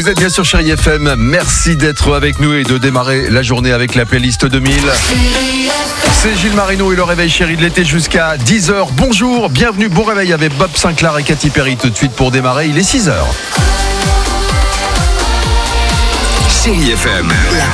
Vous êtes bien sur Chérie FM, merci d'être avec nous et de démarrer la journée avec la playlist 2000. C'est Gilles Marino et le réveil chéri de l'été jusqu'à 10h. Bonjour, bienvenue, bon réveil avec Bob Sinclair et Katy Perry tout de suite pour démarrer, il est 6h. Chérie FM.